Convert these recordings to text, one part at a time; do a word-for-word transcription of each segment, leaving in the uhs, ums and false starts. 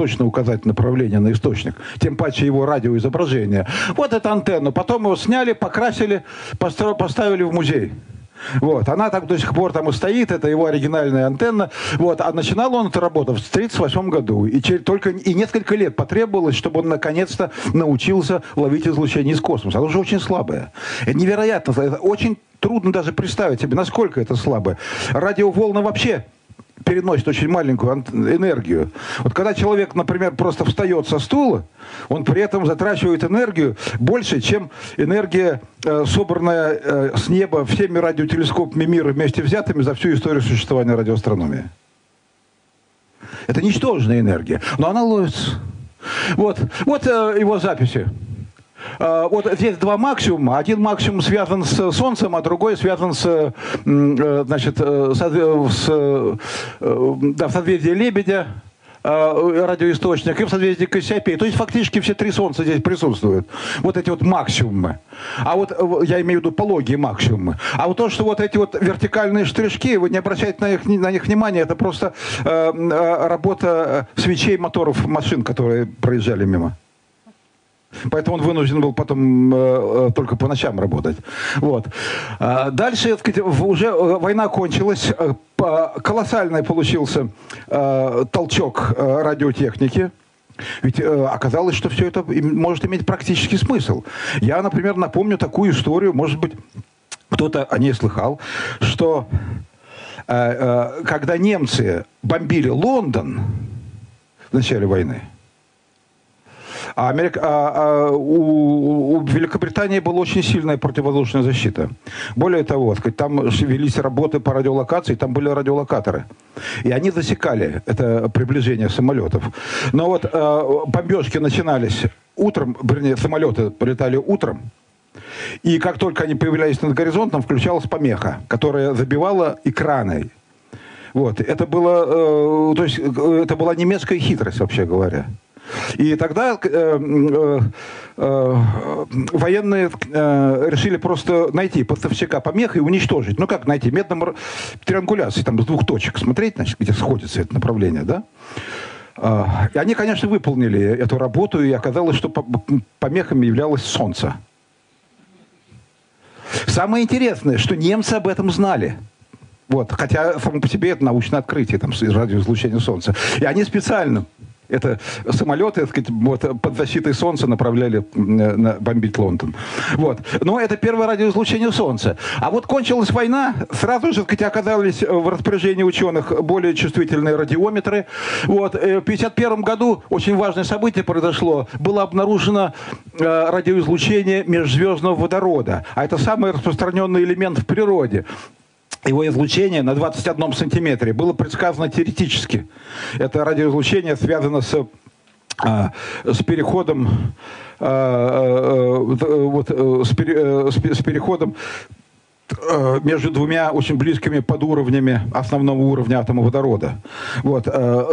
точно указать направление на источник, тем паче его радиоизображение. Вот эта антенна. Потом его сняли, покрасили, постро- поставили в музей. Вот. Она так до сих пор там и стоит, это его оригинальная антенна. Вот. А начинал он эту работу в тысяча девятьсот тридцать восьмом году. И, через, только, и несколько лет потребовалось, чтобы он наконец-то научился ловить излучение из космоса. Оно же очень слабое. Это невероятно. Это очень трудно даже представить себе, насколько это слабое. Радиоволны вообще переносит очень маленькую энергию. Вот когда человек, например, просто встает со стула, он при этом затрачивает энергию больше, чем энергия, э, собранная э, с неба всеми радиотелескопами мира вместе взятыми за всю историю существования радиоастрономии. Это ничтожная энергия, но она ловится. Вот, вот э, его записи. Вот здесь два максимума. Один максимум связан с Солнцем, а другой связан с, значит, с, с, да, в созвездии Лебедя, радиоисточник, и в созвездии Кассиопеи. То есть фактически все три Солнца здесь присутствуют. Вот эти вот максимумы. А вот я имею в виду пологие максимумы. А вот то, что вот эти вот вертикальные штришки, вы не обращайте на них, на них внимания, это просто э, работа свечей моторов машин, которые проезжали мимо. Поэтому он вынужден был потом э, только по ночам работать. Вот. А дальше, так сказать, уже война кончилась. Колоссальный получился э, толчок э, радиотехники. Ведь э, оказалось, что все это может иметь практический смысл. Я, например, напомню такую историю, может быть, кто-то о ней слыхал, что э, э, когда немцы бомбили Лондон в начале войны, А, Америка, а, а у, у Великобритании была очень сильная противовоздушная защита. Более того, сказать, там велись работы по радиолокации, там были радиолокаторы. И они засекали это приближение самолетов. Но вот а, бомбежки начинались утром, вернее, самолеты прилетали утром. И как только они появлялись над горизонтом, включалась помеха, которая забивала экраны. Вот. Это, было, э, то есть, это была немецкая хитрость, вообще говоря. И тогда э, э, э, военные э, решили просто найти поставщика помех и уничтожить. Ну как найти? Методом триангуляции, там с двух точек смотреть, значит, где сходится это направление, да? Э, и они, конечно, выполнили эту работу, и оказалось, что помехами являлось Солнце. Самое интересное, что немцы об этом знали. Вот, хотя само по себе это научное открытие, там, радиоизлучение Солнца. И они специально это самолеты, так сказать, вот, под защитой Солнца направляли на бомбить Лондон. Вот. Но это первое радиоизлучение Солнца. А вот кончилась война, сразу же, так сказать, оказались в распоряжении ученых более чувствительные радиометры. Вот. В тысяча девятьсот пятьдесят первом году очень важное событие произошло. Было обнаружено э, радиоизлучение межзвездного водорода. А это самый распространенный элемент в природе. Его излучение на двадцать одном сантиметре было предсказано теоретически. Это радиоизлучение связано с, а, с переходом, а, вот, с, пере, с переходом между двумя очень близкими подуровнями основного уровня атома водорода. Вот.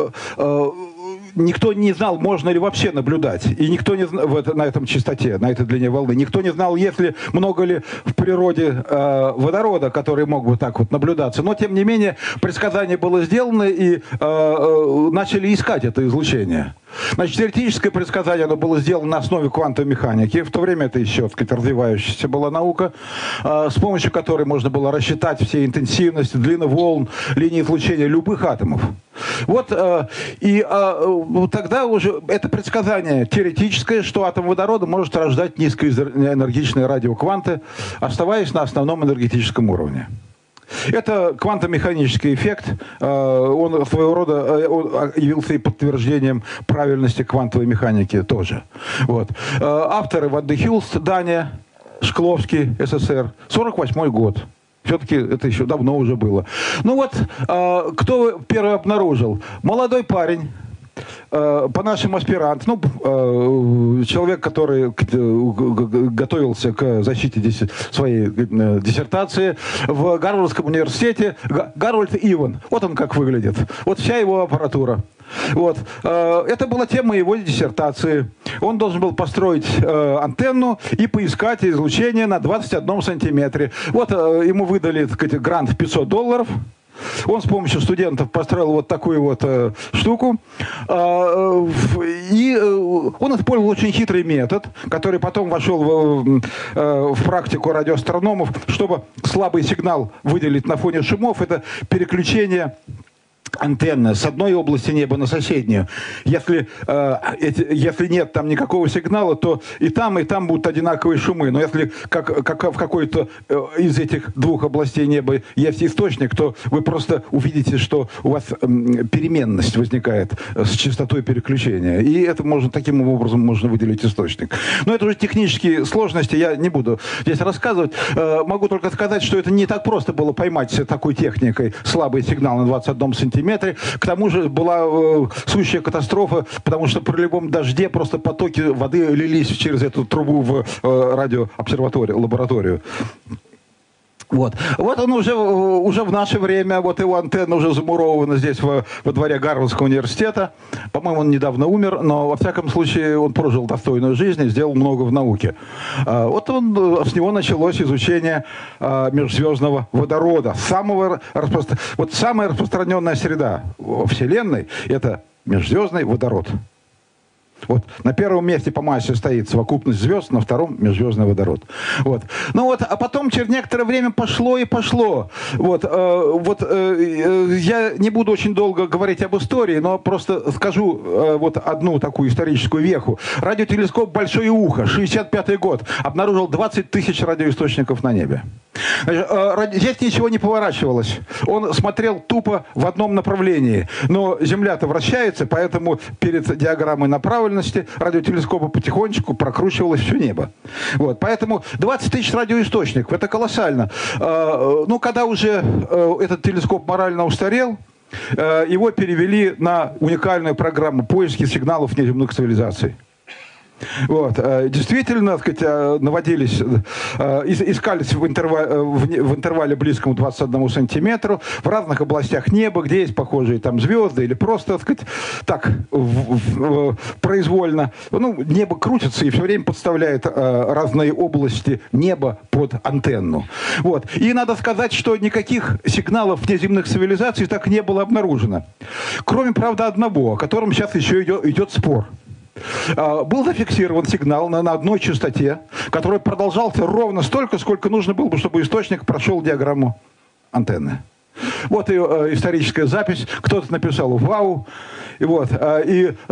Никто не знал, можно ли вообще наблюдать. И никто не знал в это, на этом частоте, на этой длине волны. Никто не знал, есть ли, много ли в природе э, водорода, который мог бы так вот наблюдаться. Но, тем не менее, предсказание было сделано, и э, э, начали искать это излучение. Значит, теоретическое предсказание, оно было сделано на основе квантовой механики. В то время это еще, так сказать, развивающаяся была наука, э, с помощью которой можно было рассчитать все интенсивности, длины волн, линии излучения любых атомов. Вот, э, и э, тогда уже это предсказание теоретическое, что атом водорода может рождать низкоэнергичные радиокванты, оставаясь на основном энергетическом уровне. Это квантомеханический эффект, он своего рода он явился и подтверждением правильности квантовой механики тоже. Вот. Авторы Ван де Хюлст, Дания, Шкловский, СССР, сорок восьмой год. Все-таки это еще давно уже было. Ну вот, кто первый обнаружил? Молодой парень, по нашим аспирант, ну, человек, который готовился к защите своей диссертации в Гарвардском университете, Гарольд Иван. Вот он как выглядит. Вот вся его аппаратура. Вот. Это была тема его диссертации. Он должен был построить антенну и поискать излучение на двадцать одном сантиметре. Вот ему выдали, так сказать, грант в пятьсот долларов. Он с помощью студентов построил вот такую вот э, штуку. Э, он использовал очень хитрый метод, который потом вошел в, в практику радиоастрономов, чтобы слабый сигнал выделить на фоне шумов. Это переключение антенны с одной области неба на соседнюю. Если, э, эти, если нет там никакого сигнала, то и там, и там будут одинаковые шумы. Но если как, как в какой-то э, из этих двух областей неба есть источник, то вы просто увидите, что у вас э, переменность возникает с частотой переключения. И это можно, таким образом можно выделить источник. Но это уже технические сложности, я не буду здесь рассказывать. Э, могу только сказать, что это не так просто было поймать такой техникой слабый сигнал на двадцать одном сантиметре. К тому же была э, сущая катастрофа, потому что при любом дожде просто потоки воды лились через эту трубу в э, радиообсерваторию, лабораторию. Вот. Вот он уже, уже в наше время, вот его антенна уже замурована здесь во, во дворе Гарвардского университета. По-моему, он недавно умер, но во всяком случае он прожил достойную жизнь и сделал много в науке. А, вот он, с него началось изучение а, межзвездного водорода. Самого распро... Вот самая распространенная среда во Вселенной – это межзвездный водород. Вот на первом месте по массе стоит совокупность звезд, на втором межзвездный водород. Вот. Ну вот, а потом через некоторое время пошло и пошло. Вот, э, вот э, я не буду очень долго говорить об истории, но просто скажу э, вот одну такую историческую веху. Радиотелескоп «Большое ухо», шестьдесят пятый год, обнаружил двадцать тысяч радиоисточников на небе. Значит, э, здесь ничего не поворачивалось. Он смотрел тупо в одном направлении. Но Земля-то вращается, поэтому перед диаграммой направленности радиотелескопа потихонечку прокручивалось все небо. Вот, поэтому двадцать тысяч радиоисточников, это колоссально. Э, ну, когда уже э, этот телескоп морально устарел, э, его перевели на уникальную программу поиска сигналов внеземных цивилизаций. Вот. Действительно, так сказать, наводились, искались в интервале, в интервале близкому к двадцати одному сантиметру в разных областях неба, где есть похожие там звезды, или просто, так сказать, так, в, в, произвольно. Ну, небо крутится и все время подставляет разные области неба под антенну. Вот. И надо сказать, что никаких сигналов внеземных цивилизаций так не было обнаружено. Кроме, правда, одного, о котором сейчас еще идет, идет спор. Был зафиксирован сигнал на, на одной частоте, который продолжался ровно столько, сколько нужно было бы, чтобы источник прошел диаграмму антенны. Вот и э, историческая запись. Кто-то написал «Вау». И, вот, э, и э,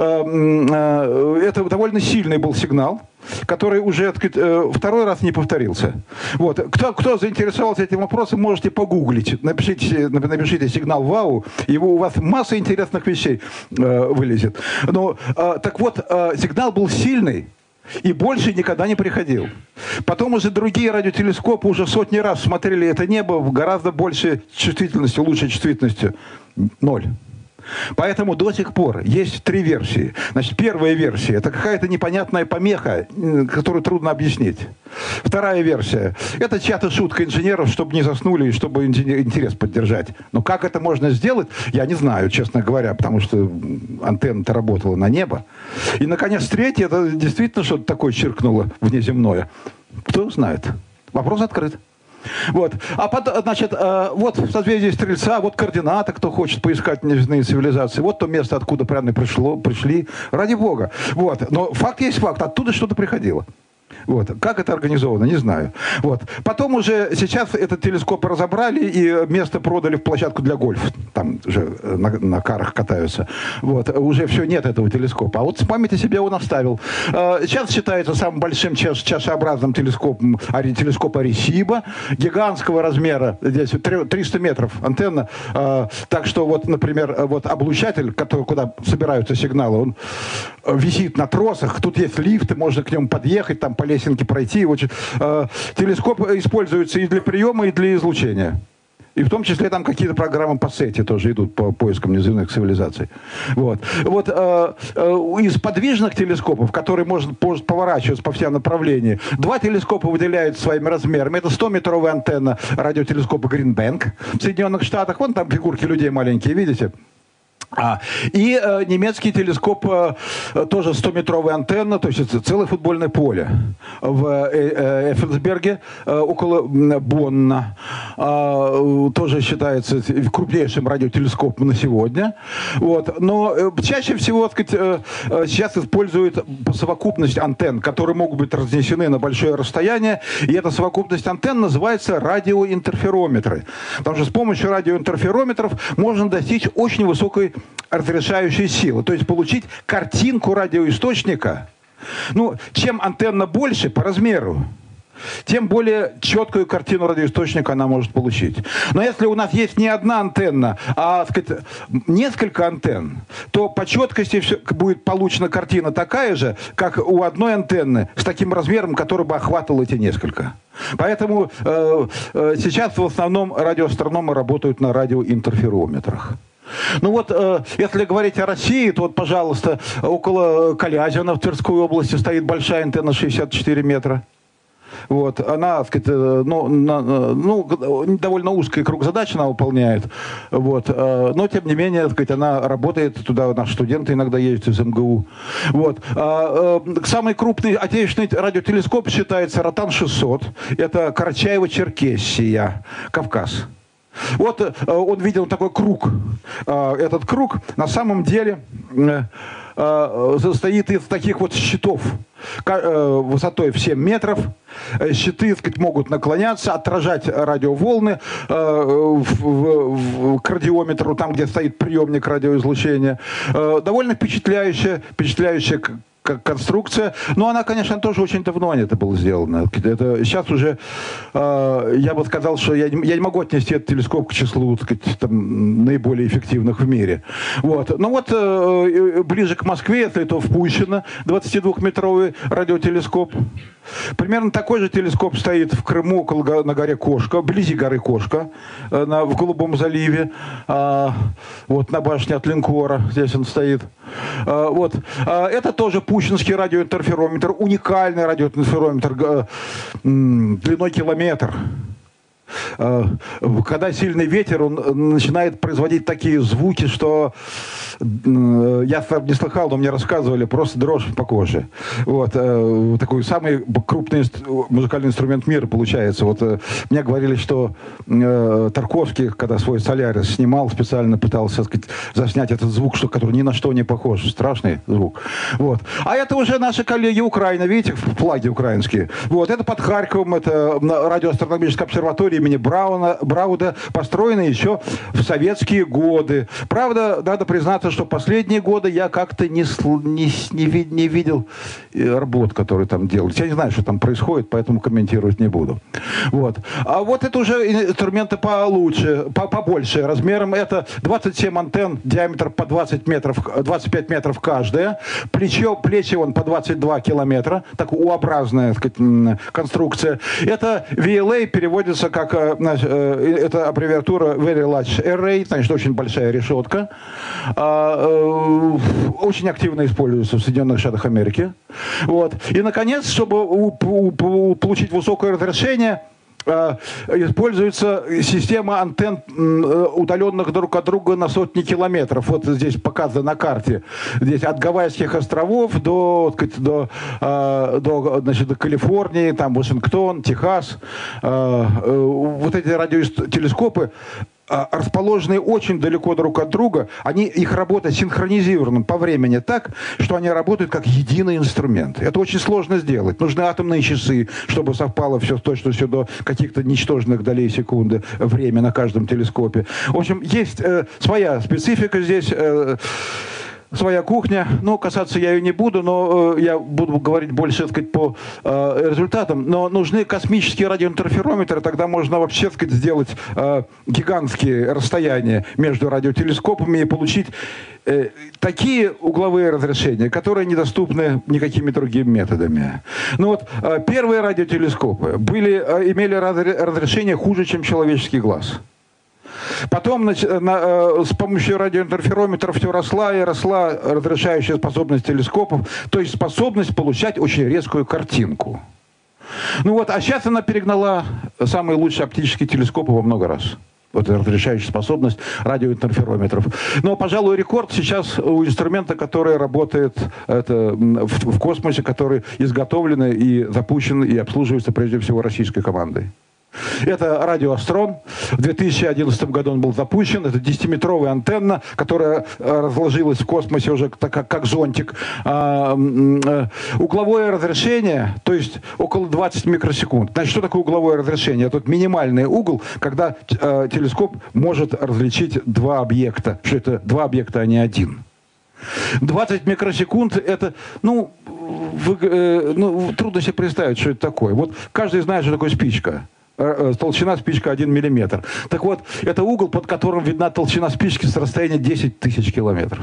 э, это довольно сильный был сигнал, который уже, так сказать, э, второй раз не повторился. Вот. Кто, кто заинтересовался этим вопросом, можете погуглить. Напишите, напишите сигнал «Вау», и у вас масса интересных вещей э, вылезет. Но, э, так вот, э, сигнал был сильный, и больше никогда не приходил. Потом уже другие радиотелескопы уже сотни раз смотрели это небо в гораздо большей чувствительности, лучшей чувствительности. Ноль. Поэтому до сих пор есть три версии. Значит, первая версия – это какая-то непонятная помеха, которую трудно объяснить. Вторая версия – это чья-то шутка инженеров, чтобы не заснули и чтобы интерес поддержать. Но как это можно сделать, я не знаю, честно говоря, потому что антенна-то работала на небо. И, наконец, третья – это действительно что-то такое чиркнуло внеземное. Кто знает? Вопрос открыт. Вот. А потом, значит, э, вот в созвездии Стрельца, вот координаты, кто хочет поискать внеземные цивилизации, вот то место, откуда прямо пришло, пришли, ради бога. Вот. Но факт есть факт, оттуда что-то приходило. Вот. Как это организовано, не знаю. Вот. Потом уже сейчас этот телескоп разобрали и место продали в площадку для гольфа. Там уже на, на карах катаются. Вот. Уже все, нет этого телескопа. А вот с памяти себе он оставил. Сейчас считается самым большим чаш, чашеобразным телескопом телескоп Аресиба. Гигантского размера. Здесь триста метров антенна. Так что вот, например, вот облучатель, который, куда собираются сигналы, он висит на тросах. Тут есть лифты, можно к нему подъехать, там по лесенке пройти. Вот, э, телескоп используется и для приема, и для излучения. И в том числе там какие-то программы по сети тоже идут по поискам внеземных цивилизаций. Вот. Вот, э, э, из подвижных телескопов, которые можно поворачиваться по всем направлениям, два телескопа выделяют своими размерами. Это стометровая антенна радиотелескопа Green Bank в Соединенных Штатах. Вон там фигурки людей маленькие, видите? А, и э, немецкий телескоп, э, тоже стометровая антенна, то есть это целое футбольное поле в э, э, Эффельсберге, э, около Бонна. Э, тоже считается крупнейшим радиотелескопом на сегодня. Вот. Но э, чаще всего, так сказать, э, сейчас используют совокупность антенн, которые могут быть разнесены на большое расстояние. И эта совокупность антенн называется радиоинтерферометры. Потому что с помощью радиоинтерферометров можно достичь очень высокой разрешающей силы. То есть получить картинку радиоисточника. Ну, чем антенна больше по размеру, тем более четкую картину радиоисточника она может получить. Но если у нас есть не одна антенна, а, так сказать, несколько антенн, то по четкости все, будет получена картина такая же, как у одной антенны с таким размером, который бы охватывал эти несколько. Поэтому э, э, сейчас в основном радиоастрономы работают на радиоинтерферометрах. Ну вот, э, если говорить о России, то вот, пожалуйста, около Калязина в Тверской области стоит большая антенна шестьдесят четыре метра. Вот, она, так сказать, ну, на, ну, довольно узкий круг задач она выполняет. Вот, э, но, тем не менее, так сказать, она работает, туда наши студенты иногда ездят из эм гэ у. Вот. А, э, самый крупный отечественный радиотелескоп считается Ротан шестьсот. Это Карачаево-Черкесия, Кавказ. Вот э, он видел такой круг. Э, этот круг на самом деле э, э, состоит из таких вот щитов э, высотой в семь метров. Щиты, так сказать, могут наклоняться, отражать радиоволны э, в, в, в, к радиометру, там, где стоит приемник радиоизлучения. Э, довольно впечатляющая, впечатляющая как конструкция, но она, конечно, тоже очень давно это было сделано. Это сейчас уже, э, я бы сказал, что я не, я не могу отнести этот телескоп к числу, так сказать, там, наиболее эффективных в мире. Вот. Ну вот, э, ближе к Москве, это, это в Пущино, двадцатидвухметровый радиотелескоп. Примерно такой же телескоп стоит в Крыму, около, на горе Кошка, вблизи горы Кошка, э, на, в Голубом заливе, э, вот на башне от линкора, здесь он стоит. Э, вот. Э, это тоже Пущинский радиоинтерферометр, уникальный радиоинтерферометр э, длиной километр. Когда сильный ветер, он начинает производить такие звуки, что я не слыхал, но мне рассказывали, просто дрожь по коже. Вот. Такой самый крупный музыкальный инструмент мира получается. Вот мне говорили, что Тарковский, когда свой «Солярис» снимал, специально пытался, так сказать, заснять этот звук, что, который ни на что не похож. Страшный звук. Вот. А это уже наши коллеги Украины, видите, флаги украинские. Вот. Это под Харьковом, это радиоастрономическая обсерватория имени Брауна, Брауда, построена еще в советские годы. Правда, надо признаться, что последние годы я как-то не, не, не, не видел работ, которые там делают. Я не знаю, что там происходит, поэтому комментировать не буду. Вот. А вот это уже инструменты получше, по, побольше размером. Это двадцать семь антенн, диаметр по двадцать метров, двадцать пять метров каждая. Плечо, плечи вон по двадцать два километра. Так У-образная, так сказать, конструкция. Это ви эл эй переводится как, значит, это аббревиатура Very Large Array, значит, очень большая решетка. Очень активно используется в Соединенных Штатах Америки. Вот. И, наконец, чтобы у, у, у, получить высокое разрешение, используется система антенн, удаленных друг от друга на сотни километров. Вот здесь показано на карте. Здесь от Гавайских островов до, до, до, значит, до Калифорнии, там Вашингтон, Техас. Вот эти радиотелескопы, расположенные очень далеко друг от друга, они, их работа синхронизирована по времени так, что они работают как единый инструмент. Это очень сложно сделать. Нужны атомные часы, чтобы совпало все с точностью до каких-то ничтожных долей секунды время на каждом телескопе. В общем, есть э, своя специфика здесь, э, своя кухня, но касаться я ее не буду, но э, я буду говорить больше, так сказать, по э, результатам. Но нужны космические радиоинтерферометры, тогда можно вообще, так сказать, сделать э, гигантские расстояния между радиотелескопами и получить э, такие угловые разрешения, которые недоступны никакими другими методами. Ну вот, э, первые радиотелескопы были, э, имели разрешение хуже, чем человеческий глаз. Потом на, на, с помощью радиоинтерферометров все росла и росла разрешающая способность телескопов, то есть способность получать очень резкую картинку. Ну вот, а сейчас она перегнала самые лучшие оптические телескопы во много раз. Вот разрешающая способность радиоинтерферометров. Но, пожалуй, рекорд сейчас у инструмента, который работает это, в, в космосе, который изготовлен и запущен и обслуживается прежде всего российской командой. Это радиоастрон. В две тысячи одиннадцатом году он был запущен. Это десятиметровая антенна, которая разложилась в космосе уже как, как зонтик. А, а, угловое разрешение, то есть около двадцати микросекунд. Значит, что такое угловое разрешение? Это минимальный угол, когда а, телескоп может различить два объекта. Что это два объекта, а не один. двадцать микросекунд это, ну, вы, э, ну, трудно себе представить, что это такое. Вот каждый знает, что такое спичка. Толщина спичка один миллиметр. Так вот, это угол, под которым видна толщина спички с расстояния десять тысяч километров.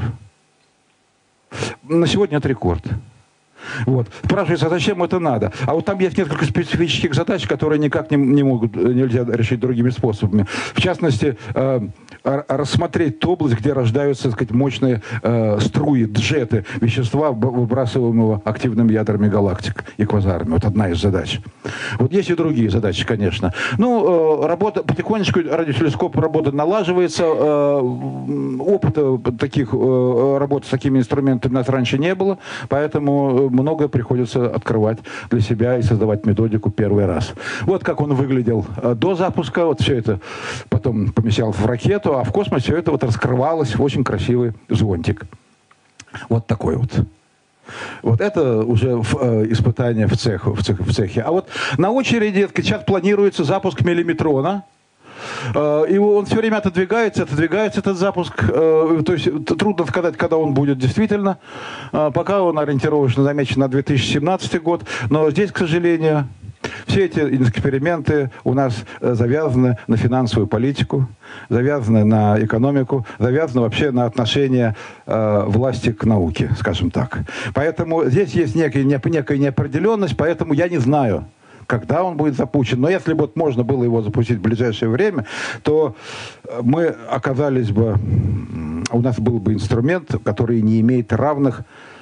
На сегодня это рекорд. Вот. Спрашивается, а зачем это надо? А вот там есть несколько специфических задач, которые никак не, не могут, нельзя решить другими способами. В частности, э, рассмотреть ту область, где рождаются, так сказать, мощные э, струи, джеты, вещества, выбрасываемого активными ядрами галактик и квазарами. Вот одна из задач. Вот есть и другие задачи, конечно. Ну, э, работа, потихонечку радиотелескоп работа налаживается. Э, опыта таких э, работ с такими инструментами у нас раньше не было, поэтому многое приходится открывать для себя и создавать методику первый раз. Вот как он выглядел до запуска. Вот все это потом помещалось в ракету, а в космосе все это вот раскрывалось в очень красивый зонтик. Вот такой вот. Вот это уже в, э, испытание в, цеху, в, цех, в цехе. А вот на очереди сейчас планируется запуск миллиметрона. И он все время отодвигается, отодвигается этот запуск. То есть трудно сказать, когда он будет действительно. Пока он ориентировочно замечен на две тысячи семнадцатый год. Но здесь, к сожалению, все эти эксперименты у нас завязаны на финансовую политику, завязаны на экономику, завязаны вообще на отношение э, власти к науке, скажем так. Поэтому здесь есть некая, некая неопределенность, поэтому я не знаю, когда он будет запущен. Но если бы вот можно было его запустить в ближайшее время, то мы оказались бы, у нас был бы инструмент, который не имеет равных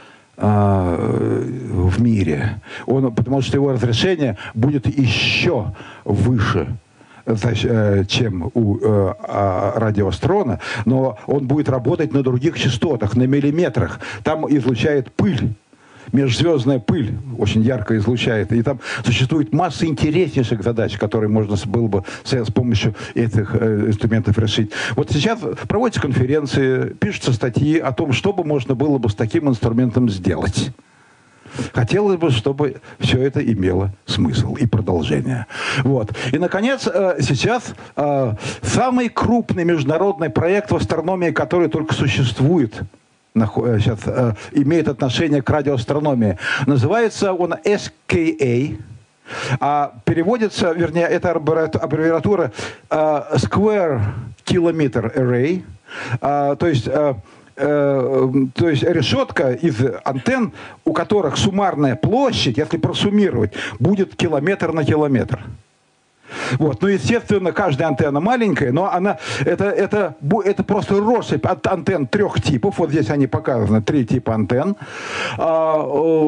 э, в мире. Он, потому что его разрешение будет еще выше, чем у э, радиоастрона, но он будет работать на других частотах, на миллиметрах. Там излучает пыль. Межзвездная пыль очень ярко излучает. И там существует масса интереснейших задач, которые можно было бы с, с помощью этих э, инструментов решить. Вот сейчас проводятся конференции, пишутся статьи о том, что бы можно было бы с таким инструментом сделать. Хотелось бы, чтобы все это имело смысл и продолжение. Вот. И, наконец, э, сейчас э, самый крупный международный проект в астрономии, который только существует, сейчас э, имеет отношение к радиоастрономии. Называется он эс кей эй, а переводится, вернее, это аббревиатура э, Square Kilometer Array, э, то есть э, э, то есть решетка из антенн, у которых суммарная площадь, если просуммировать, будет километр на километр. Вот. Ну, естественно, каждая антенна маленькая, но она, это, это, это просто россыпь от антенн трех типов. Вот здесь они показаны, три типа антенн. А,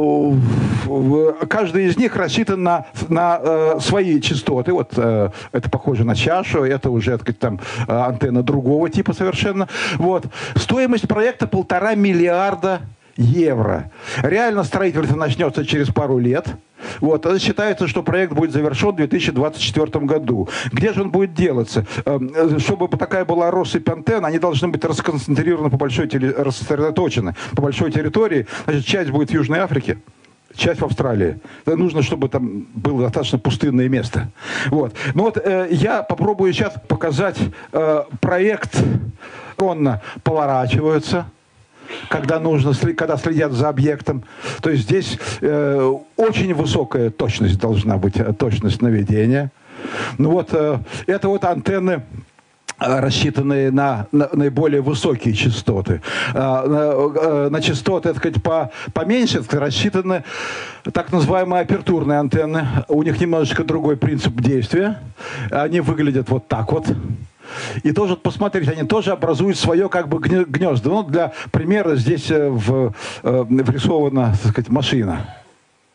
каждый из них рассчитан на, на а, свои частоты. Вот а, это похоже на чашу, это уже, так сказать, там, антенна другого типа совершенно. Вот. Стоимость проекта полтора миллиарда евро. Реально строительство начнется через пару лет. Вот. Считается, что проект будет завершен в две тысячи двадцать четвёртом году. Где же он будет делаться? Чтобы такая была россыпь антенн, они должны быть расконцентрированы по большой, рассредоточены по большой территории. Значит, часть будет в Южной Африке, часть в Австралии. Это нужно, чтобы там было достаточно пустынное место. Вот. Ну вот э, я попробую сейчас показать э, проект. Он поворачивается, когда нужно, когда следят за объектом. То есть здесь э, очень высокая точность должна быть, точность наведения. Ну вот, э, это вот антенны, рассчитанные на, на наиболее высокие частоты. А, на, на частоты, так сказать, по, поменьше, так сказать, рассчитаны так называемые апертурные антенны. У них немножечко другой принцип действия. Они выглядят вот так вот. И тоже, посмотрите, они тоже образуют свое как бы гнездо. Ну, для примера здесь в, врисована, так сказать, машина.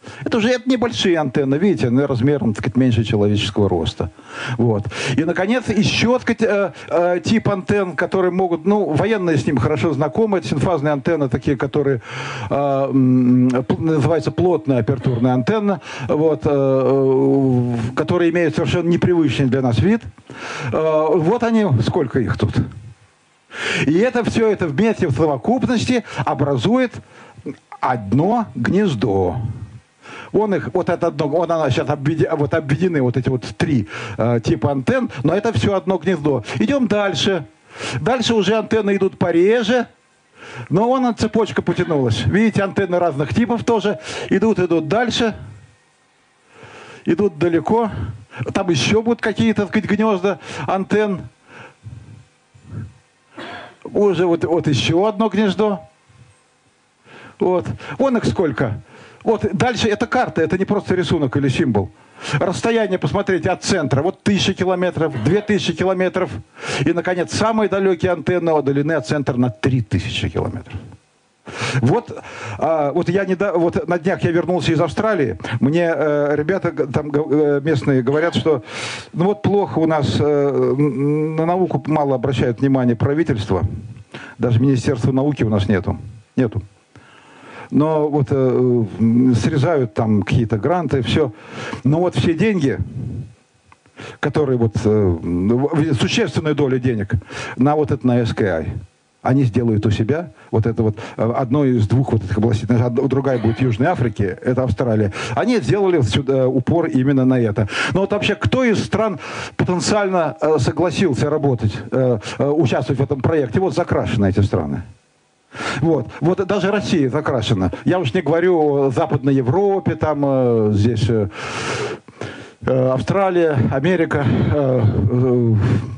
Это уже это небольшие антенны, видите, они размером, так сказать, меньше человеческого роста. Вот. И, наконец, еще, так сказать, э, э, тип антенн, которые могут, ну, военные с ним хорошо знакомы, это синфазные антенны, такие, которые э, называются плотная апертурная антенна, вот, э, э, которые имеют совершенно непривычный для нас вид. Э, вот они, сколько их тут. И это все это вместе в совокупности образует одно гнездо. Он их, вот это одно, вот она сейчас обведены, вот обведены вот эти вот три э, типа антенн, но это все одно гнездо. Идем дальше. Дальше уже антенны идут пореже, но вон цепочка потянулась. Видите, антенны разных типов тоже идут, идут дальше, идут далеко. Там еще будут какие-то, так сказать, гнезда антенн. Уже вот, вот еще одно гнездо. Вот. Вон их сколько. Вот дальше это карта, это не просто рисунок или символ. Расстояние, посмотрите, от центра. Вот тысяча километров, две тысячи километров. И, наконец, самые далекие антенны удалены от центра на три тысячи километров. Вот, а, вот я недо... вот на днях я вернулся из Австралии. Мне э, ребята там э, местные говорят, что ну вот плохо у нас э, на науку мало обращают внимание правительство. Даже Министерства науки у нас нету. Нету. Но вот э, срезают там какие-то гранты, все. Но вот все деньги, которые вот, э, существенная доля денег на вот это, на эс кей ай, они сделают у себя, вот это вот, одно из двух вот этих областей, другая будет в Южной Африке, это Австралия. Они сделали сюда упор именно на это. Но вот вообще, кто из стран потенциально э, согласился работать, э, э, участвовать в этом проекте? Вот закрашены эти страны. Вот. Вот даже Россия закрашена. Я уж не говорю о Западной Европе, там э, здесь э, э, Австралия, Америка. Э, э,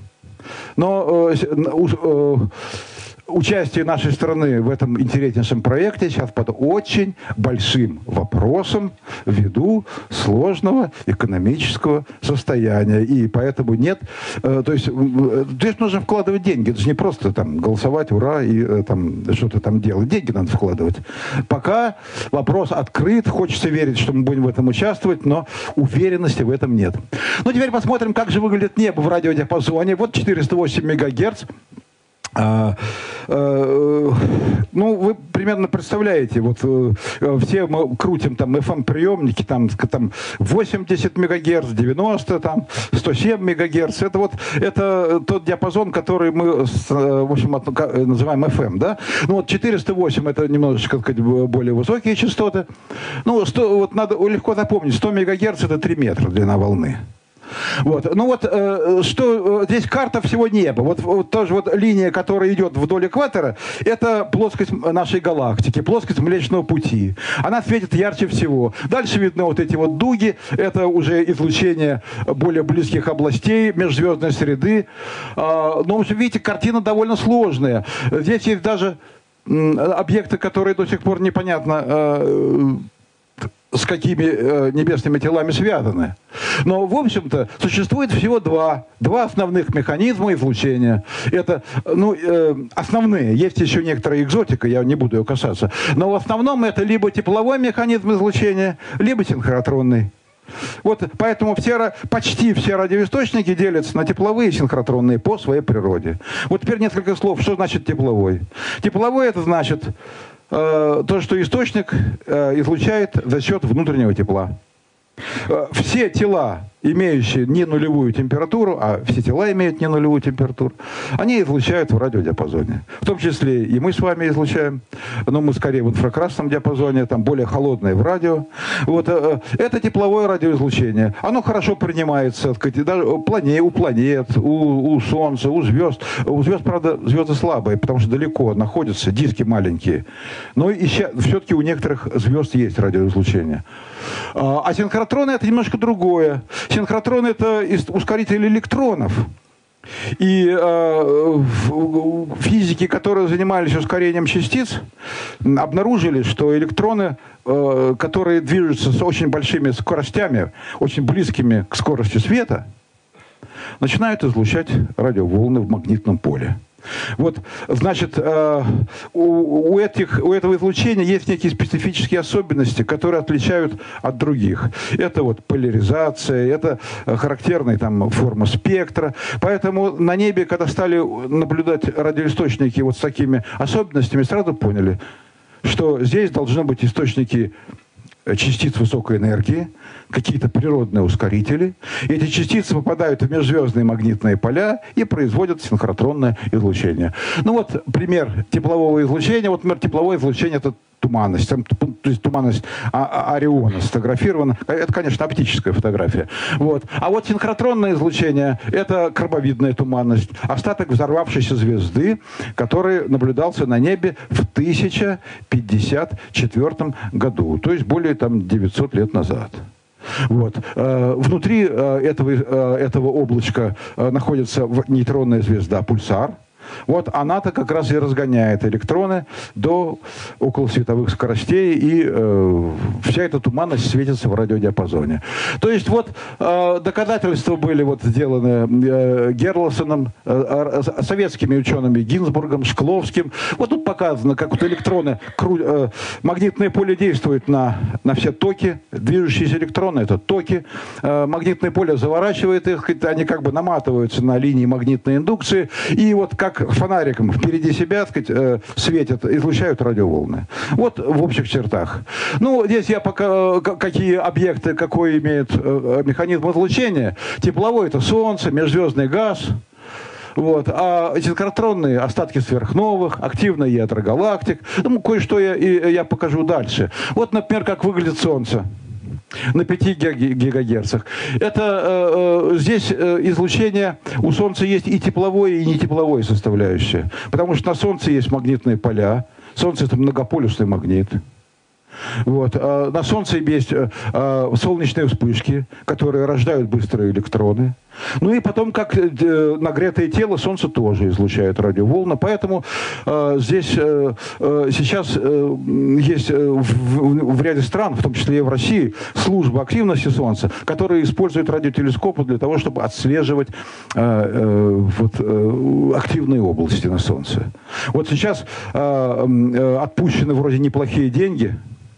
но э, э, участие нашей страны в этом интереснейшем проекте сейчас под очень большим вопросом ввиду сложного экономического состояния. И поэтому нет... Э, то есть здесь нужно вкладывать деньги. Это же не просто там голосовать, ура, и э, там что-то там делать. Деньги надо вкладывать. Пока вопрос открыт. Хочется верить, что мы будем в этом участвовать, но уверенности в этом нет. Ну, теперь посмотрим, как же выглядит небо в радиодиапазоне. Вот четыреста восемь мегагерц. А, а, ну, вы примерно представляете, вот все мы крутим там эф эм-приемники, там, там восемьдесят мегагерц, девяносто, там, сто семь мегагерц. Это вот это тот диапазон, который мы, в общем, называем эф эм, да? Ну, вот четыреста восемь это немножечко, так сказать, более высокие частоты. Ну, сто, вот надо легко запомнить, сто мегагерц это три метра длина волны. Вот. Ну вот, э, что, э, здесь карта всего неба. Вот, вот тоже вот линия, которая идет вдоль экватора, это плоскость нашей галактики, плоскость Млечного Пути. Она светит ярче всего. Дальше видны вот эти вот дуги, это уже излучение более близких областей межзвездной среды. Э, но, в общем, видите, картина довольно сложная. Здесь есть даже э, объекты, которые до сих пор непонятно... Э, с какими э, небесными телами связаны. Но, в общем-то, существует всего два, два основных механизма излучения. Это, ну, э, основные. Есть еще некоторая экзотика, я не буду ее касаться. Но в основном это либо тепловой механизм излучения, либо синхротронный. Вот поэтому все, почти все радиоисточники делятся на тепловые и синхротронные по своей природе. Вот теперь несколько слов, что значит тепловой. Тепловой это значит... то, что источник э, излучает за счет внутреннего тепла. Э, все тела, имеющие не нулевую температуру, а все тела имеют не нулевую температуру, они излучают в радиодиапазоне. В том числе и мы с вами излучаем, но мы скорее в инфракрасном диапазоне, там более холодное в радио. Вот, э, это тепловое радиоизлучение. Оно хорошо принимается, так сказать, даже у планет, у, планет у, у Солнца, у звезд. У звезд, правда, звезды слабые, потому что далеко находятся, диски маленькие. Но и все-таки у некоторых звезд есть радиоизлучение. А синхротроны это немножко другое. Синхротрон это ускоритель электронов. И э, физики, которые занимались ускорением частиц, обнаружили, что электроны, э, которые движутся с очень большими скоростями, очень близкими к скорости света, начинают излучать радиоволны в магнитном поле. Вот, значит, у, у, этих, у этого излучения есть некие специфические особенности, которые отличают от других. Это вот поляризация, это характерная там форма спектра. Поэтому на небе, когда стали наблюдать радиоисточники вот с такими особенностями, сразу поняли, что здесь должны быть источники частиц высокой энергии, какие-то природные ускорители. И эти частицы попадают в межзвездные магнитные поля и производят синхротронное излучение. Ну вот пример теплового излучения. Вот, например, тепловое излучение — это туманность. Там, то есть туманность Ориона сфотографирована. Это, конечно, оптическая фотография. Вот. А вот синхротронное излучение — это крабовидная туманность. Остаток взорвавшейся звезды, который наблюдался на небе в тысяча пятьдесят четвёртом году. То есть более там, девятисот лет назад. Вот. Внутри этого, этого облачка находится нейтронная звезда Пульсар. Вот она-то как раз и разгоняет электроны до околосветовых скоростей, и э, вся эта туманность светится в радиодиапазоне. То есть вот э, доказательства были вот сделаны э, Герласоном, э, э, советскими учеными Гинзбургом, Шкловским. Вот тут показано, как вот электроны, кру, э, магнитное поле действует на, на все токи, движущиеся электроны — это токи. Э, магнитное поле заворачивает их, они как бы наматываются на линии магнитной индукции, и вот как фонариком впереди себя, так сказать, светят, излучают радиоволны. Вот в общих чертах. Ну, здесь я пока, какие объекты, какой имеет механизм излучения. Тепловой — это Солнце, межзвездный газ. Вот. А синхротронные — остатки сверхновых, активное ядро галактик. Ну, кое-что я, я покажу дальше. Вот, например, как выглядит Солнце на пяти гигагерцах. Это э, здесь э, излучение, у Солнца есть и тепловое, и нетепловое составляющее. Потому что на Солнце есть магнитные поля. Солнце — это многополюсный магнит. Вот. А на Солнце есть а, солнечные вспышки, которые рождают быстрые электроны. Ну и потом, как э, нагретое тело, Солнце тоже излучает радиоволны. Поэтому э, здесь э, э, сейчас э, есть э, в, в ряде стран, в том числе и в России, служба активности Солнца, которая использует радиотелескопы для того, чтобы отслеживать э, э, вот, э, активные области на Солнце. Вот сейчас э, э, отпущены вроде неплохие деньги,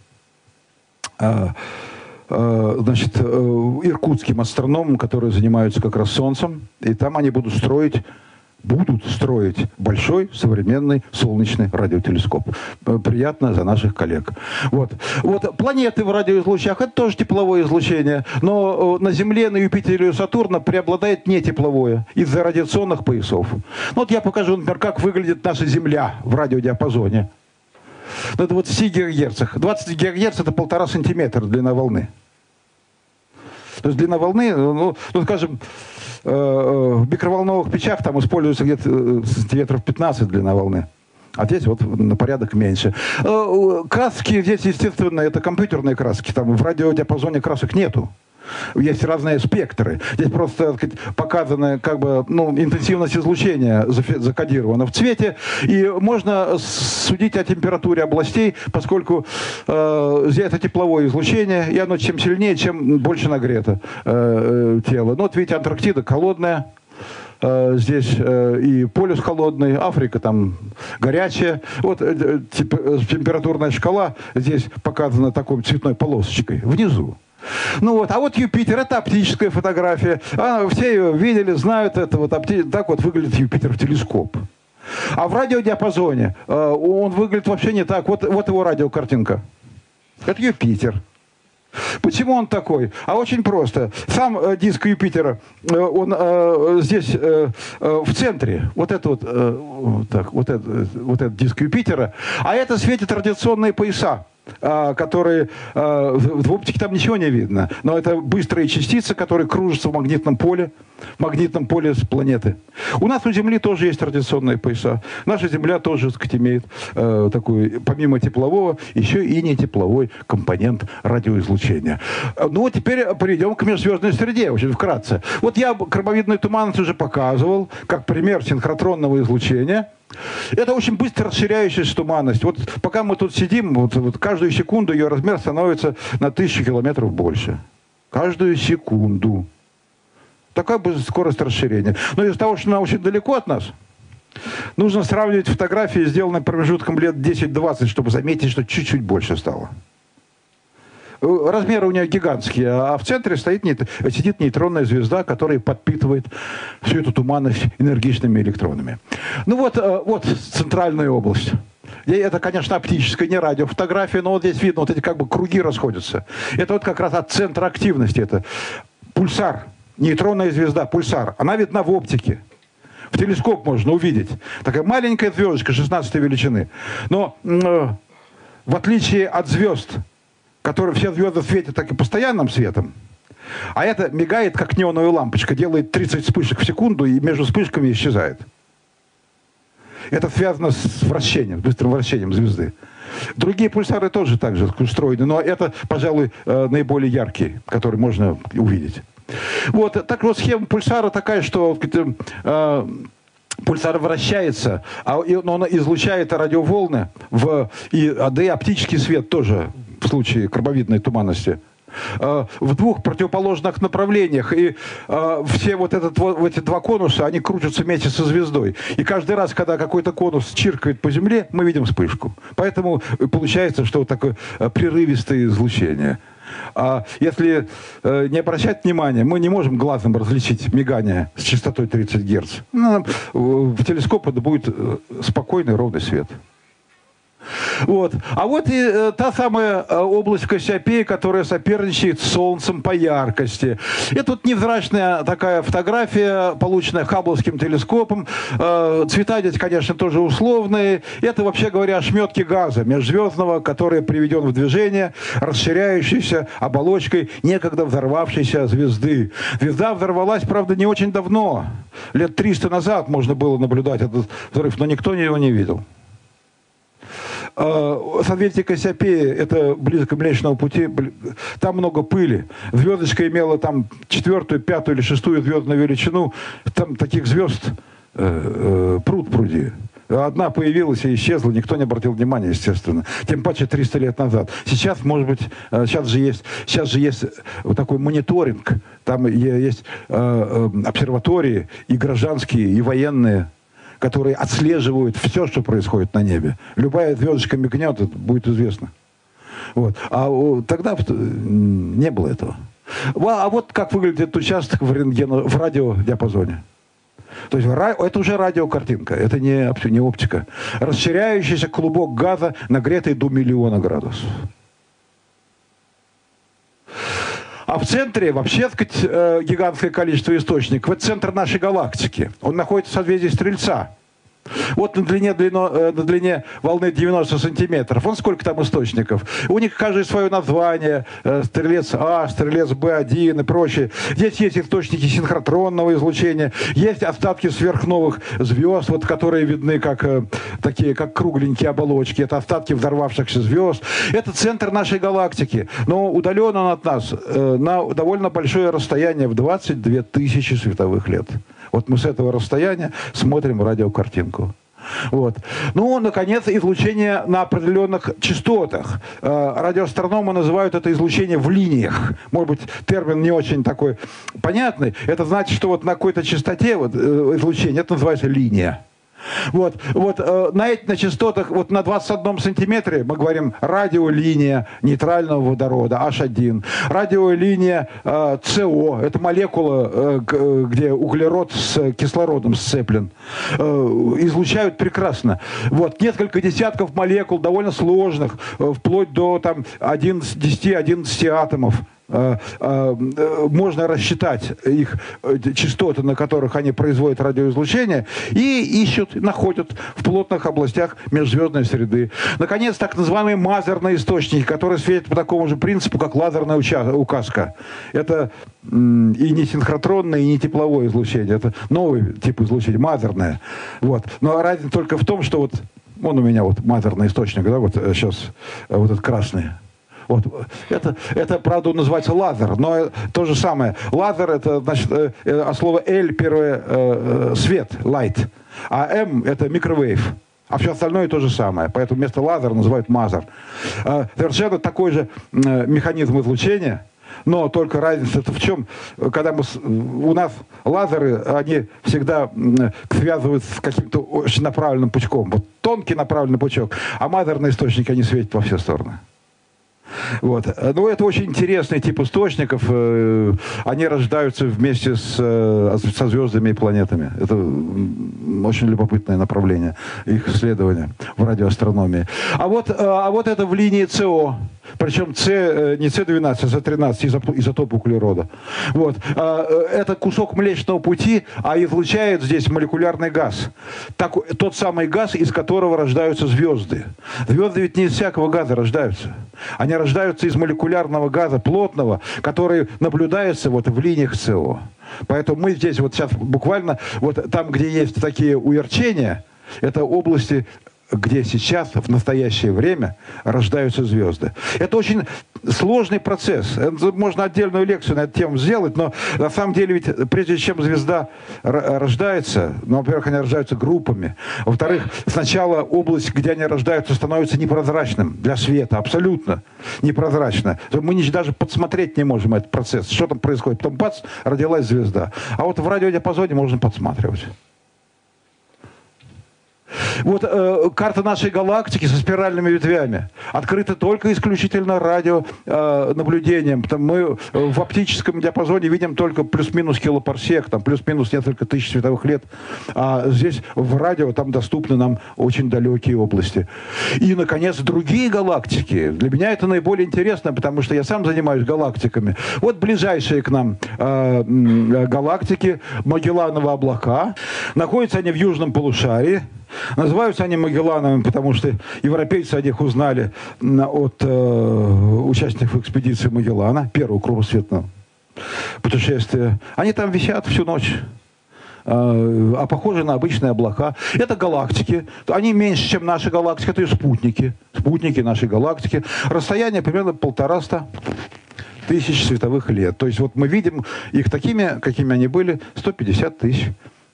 значит, иркутским астрономам, которые занимаются как раз Солнцем, и там они будут строить, будут строить большой современный солнечный радиотелескоп. Приятно за наших коллег. Вот. Вот планеты в радиоизлучениях — это тоже тепловое излучение, но на Земле, на Юпитере и у Сатурна преобладает нетепловое из-за радиационных поясов. Ну, вот я покажу, например, как выглядит наша Земля в радиодиапазоне. На двадцати гигагерцах. двадцать гигагерц — это полтора сантиметра длина волны. То есть длина волны, ну, ну скажем, э, в микроволновых печах там используется где-то сантиметров пятнадцать длина волны. А здесь вот на порядок меньше. Э, краски здесь, естественно, это компьютерные краски. Там в радиодиапазоне красок нету. Есть разные спектры. Здесь просто, так сказать, показана как бы, ну, интенсивность излучения закодирована в цвете. И можно судить о температуре областей, поскольку э, здесь это тепловое излучение, и оно чем сильнее, чем больше нагрето э, тело. Ну вот видите, Антарктида холодная. Э, здесь э, и полюс холодный, Африка там горячая. Вот э, тип, температурная шкала здесь показана такой цветной полосочкой внизу. Ну вот, а вот Юпитер — это оптическая фотография. А, все ее видели, знают это. Вот, опти... Так вот выглядит Юпитер в телескоп. А в радиодиапазоне э, он выглядит вообще не так. Вот, вот его радиокартинка. Это Юпитер. Почему он такой? А очень просто. Сам э, диск Юпитера, э, он э, здесь э, э, в центре. Вот это вот, э, вот, так, вот, это, вот этот диск Юпитера. А это светят радиационные пояса, которые в оптике там ничего не видно, но это быстрые частицы, которые кружатся в магнитном поле, в магнитном поле с планеты. У нас у Земли тоже есть радиационные пояса. Наша Земля тоже, так сказать, имеет э, такой, помимо теплового, еще и нетепловой компонент радиоизлучения. Ну вот теперь перейдем к межзвездной среде, очень вкратце. Вот я крабовидную туманность уже показывал, как пример синхротронного излучения. Это очень быстро расширяющаяся туманность. Вот пока мы тут сидим, вот, вот каждую секунду ее размер становится на тысячу километров больше. Каждую секунду. Такая скорость расширения. Но из-за того, что она очень далеко от нас, Нужно сравнивать фотографии, сделанные промежутком лет десять-двадцать, чтобы заметить, что чуть-чуть больше стало. Размеры у нее гигантские, а в центре стоит, сидит нейтронная звезда, которая подпитывает всю эту туманность энергичными электронами. Ну вот, вот центральная область. Это, конечно, оптическая, не радиофотография, но вот здесь видно, вот эти как бы круги расходятся. Это вот как раз от центра активности. Это пульсар, нейтронная звезда, пульсар. Она видна в оптике. В телескоп можно увидеть. Такая маленькая звездочка шестнадцатой величины. Но э, в отличие от звезд, которые все звезды светят так и постоянным светом, а это мигает, как неоновая лампочка, делает тридцать вспышек в секунду и между вспышками исчезает. Это связано с вращением, с быстрым вращением звезды. Другие пульсары тоже так же устроены, но это, пожалуй, наиболее яркие, которые можно увидеть. Вот, так вот, схема пульсара такая, что э, пульсар вращается, а, но он излучает радиоволны, в, и, да и оптический свет тоже в случае карбовидной туманности. В двух противоположных направлениях. И э, все вот, этот, вот эти два конуса, они крутятся вместе со звездой. И каждый раз, когда какой-то конус чиркает по Земле, мы видим вспышку. Поэтому получается, что вот такое прерывистое излучение. А если э, не обращать внимания, мы не можем глазом различить мигание с частотой тридцать герц. Ну, в телескоп это будет спокойный, ровный свет. Вот. А вот и э, та самая э, область Кассиопеи, которая соперничает с Солнцем по яркости. Это вот невзрачная такая фотография, полученная Хаббловским телескопом. Э, цвета здесь, конечно, тоже условные. Это, вообще говоря, ошметки газа межзвездного, который приведен в движение расширяющейся оболочкой некогда взорвавшейся звезды. Звезда взорвалась, правда, не очень давно. Лет триста назад можно было наблюдать этот взрыв, но никто его не видел. Созвездие Кассиопеи, это близко к Млечному пути, там много пыли. Звездочка имела там четвертую, пятую или шестую звездную величину. Там таких звезд э, э, пруд пруди. Одна появилась и исчезла, никто не обратил внимания, естественно. Тем паче триста лет назад. Сейчас, может быть, сейчас же есть, сейчас же есть вот такой мониторинг. Там есть э, обсерватории и гражданские, и военные, которые отслеживают все, что происходит на небе. Любая звездочка мигнет, это будет известно. Вот. А тогда не было этого. А вот как выглядит этот участок в, рентгено, в радиодиапазоне. То есть это уже радиокартинка, это не, не оптика. Расширяющийся клубок газа, нагретый до миллиона градусов. А в центре вообще, так сказать, гигантское количество источников. Это центр нашей галактики. Он находится в созвездии Стрельца. Вот на длине, длино, на длине волны девяносто сантиметров. Вон сколько там источников. У них каждый свое название. Стрелец А, Стрелец Б один и прочее. Здесь есть источники синхротронного излучения. Есть остатки сверхновых звезд, вот, которые видны как такие, как кругленькие оболочки. Это остатки взорвавшихся звезд. Это центр нашей галактики. Но удален он от нас на довольно большое расстояние, в двадцать две тысячи световых лет. Вот мы с этого расстояния смотрим радиокартинку. Вот. Ну, наконец, излучение на определенных частотах. Радиоастрономы называют это излучение в линиях. Может быть, термин не очень такой понятный. Это значит, что вот на какой-то частоте вот, излучение, это называется линия. Вот, вот э, на, на частотах, вот на двадцать одном сантиметре мы говорим радиолиния нейтрального водорода эйч один, радиолиния э, СО, это молекула, э, где углерод с кислородом сцеплен, э, излучают прекрасно. Вот, несколько десятков молекул, довольно сложных, э, вплоть до там десяти-одиннадцати атомов. Можно рассчитать их частоты, на которых они производят радиоизлучение, и ищут, находят в плотных областях межзвездной среды. Наконец, так называемые мазерные источники, которые светят по такому же принципу, как лазерная указка. Это и не синхротронное, и не тепловое излучение. Это новый тип излучения, мазерное. Вот. Но разница только в том, что вот он у меня вот мазерный источник, да, вот сейчас вот этот красный. Вот. Это, это, правда, называется лазер, но то же самое. Лазер, это, значит, от слова L первое э, свет, light, а M это микровейв. А все остальное то же самое. Поэтому вместо лазера называют мазер. Э, совершенно такой же э, механизм излучения, Но только разница-то в чем? Когда мы, у нас лазеры, они всегда связываются с каким-то очень направленным пучком. Вот тонкий направленный пучок, а мазерные источники, они светят во все стороны. Вот. Ну, это очень интересный тип источников. Они рождаются вместе с, со звездами и планетами. Это очень любопытное направление их исследования в радиоастрономии. А вот, а вот это в линии СО. Причем С, не С двенадцать, а С тринадцать, изотоп углерода. Вот. Это кусок Млечного Пути, а излучает здесь молекулярный газ. Так, тот самый газ, из которого рождаются звезды. Звезды ведь не из всякого газа рождаются. Они рождаются из молекулярного газа плотного, который наблюдается вот в линиях СО. Поэтому мы здесь вот сейчас буквально, вот там, где есть такие уерчения, это области, где сейчас, в настоящее время, рождаются звезды. Это очень сложный процесс. Можно отдельную лекцию на эту тему сделать, но на самом деле ведь прежде чем звезда рождается, ну, во-первых, они рождаются группами, во-вторых, сначала область, где они рождаются, становится непрозрачным для света, абсолютно непрозрачно. Мы даже подсмотреть не можем этот процесс, что там происходит. Потом бац, родилась звезда. А вот в радиодиапазоне можно подсматривать. Вот э, карта нашей галактики со спиральными ветвями открыта только исключительно радионаблюдением. Э, мы в оптическом диапазоне видим только плюс-минус килопарсек, там плюс-минус несколько тысяч световых лет. А здесь в радио там доступны нам очень далекие области. И, наконец, другие галактики. Для меня это наиболее интересно, потому что я сам занимаюсь галактиками. Вот ближайшие к нам э, галактики, Магеллановы облака. Находятся они в южном полушарии. Называются они Магеллановыми, потому что европейцы о них узнали от э, участников экспедиции Магеллана, первого кругосветного путешествия. Они там висят всю ночь, э, а похожи на обычные облака. Это галактики, они меньше, чем наши галактики, это и спутники, спутники нашей галактики. Расстояние примерно полтораста тысяч световых лет. То есть вот мы видим их такими, какими они были, сто пятьдесят тысяч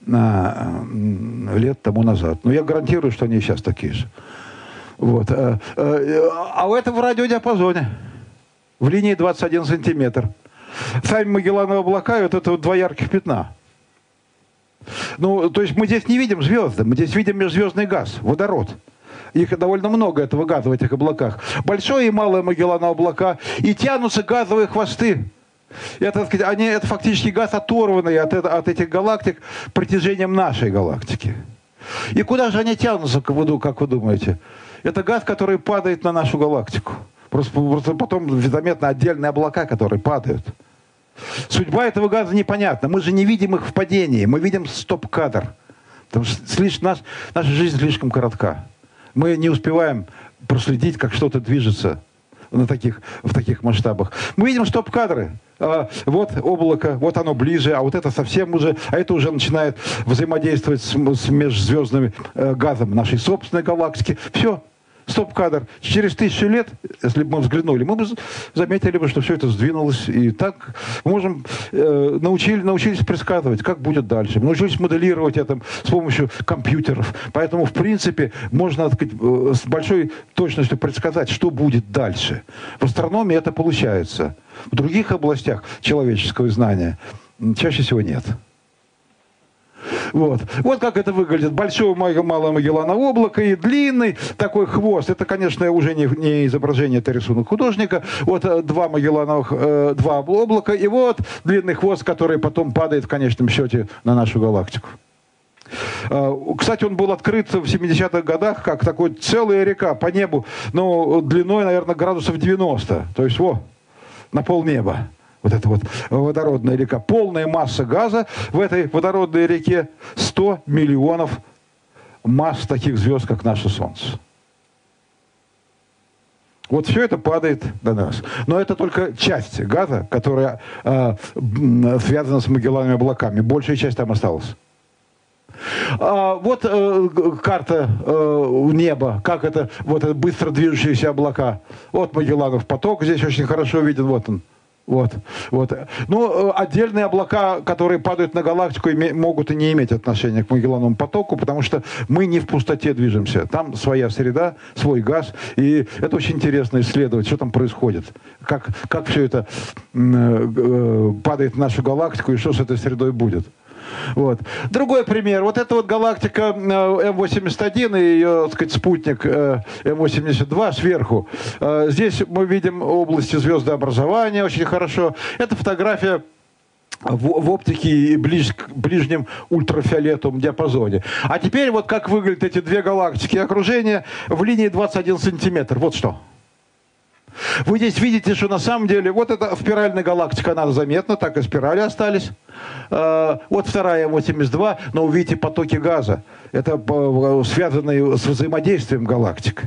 лет тому назад. Но я гарантирую, что они и сейчас такие же. Вот. А у этого в радиодиапазоне, в линии двадцать один сантиметр. Сами Магеллановы облака, вот это вот два ярких пятна. Ну, то есть мы здесь не видим звезды, мы здесь видим межзвездный газ, водород. Их довольно много, этого газа в этих облаках. Большое и малое Магеллановы облака, и тянутся газовые хвосты. Это, так сказать, они, это фактически газ, оторванный от, от этих галактик протяжением нашей галактики. И куда же они тянутся, как вы, как вы думаете? Это газ, который падает на нашу галактику. Просто, просто потом заметно отдельные облака, которые падают. Судьба этого газа непонятна. Мы же не видим их в падении. Мы видим стоп-кадр. Потому что слишком, наш, наша жизнь слишком коротка. Мы не успеваем проследить, как что-то движется на таких, в таких масштабах. Мы видим стоп-кадры. А, вот облако, вот оно ближе, а вот это совсем уже, а это уже начинает взаимодействовать с, с межзвездным э, газом нашей собственной галактики. Все, стоп-кадр. Через тысячу лет, если бы мы взглянули, мы бы заметили бы, что все это сдвинулось. И так мы можем, э, научили, научились предсказывать, как будет дальше. Мы научились моделировать это с помощью компьютеров. Поэтому, в принципе, можно, так сказать, э, с большой точностью предсказать, что будет дальше. В астрономии это получается. В других областях человеческого знания чаще всего нет. Вот. Вот как это выглядит. Большое малое Магелланово облако и длинный такой хвост. Это, конечно, уже не, не изображение, это рисунок художника. Вот два Магеллановых, э, два облака, и вот длинный хвост, который потом падает в конечном счете на нашу галактику. Э, кстати, он был открыт в семидесятых годах как такой целая река по небу, но длиной, наверное, градусов девяносто. То есть, во, на полнеба. Вот эта вот водородная река. Полная масса газа в этой водородной реке сто миллионов масс таких звезд, как наше Солнце. Вот все это падает до нас. Но это только часть газа, которая э, связана с Магеллановыми облаками. Большая часть там осталась. А, вот э, карта э, неба, как это, вот это быстро движущиеся облака. Вот Магелланов поток, здесь очень хорошо виден, вот он. Вот, вот. Ну, отдельные облака, которые падают на галактику, могут и не иметь отношения к Магеллановому потоку, потому что мы не в пустоте движемся. Там своя среда, свой газ, и это очень интересно исследовать, что там происходит, как, как все это э, падает в нашу галактику и что с этой средой будет. Вот. Другой пример. Вот эта вот галактика эм восемьдесят один и ее, так сказать, спутник эм восемьдесят два сверху. Здесь мы видим области звездообразования очень хорошо. Это фотография в, в оптике и ближ, ближнем ультрафиолетовом диапазоне. А теперь вот как выглядят эти две галактики окружения в линии двадцать один сантиметр. Вот что. Вы здесь видите, что на самом деле, вот эта спиральная галактика, она заметна, так и спирали остались. Вот вторая эм восемьдесят два, но увидите потоки газа. Это связанные с взаимодействием галактик.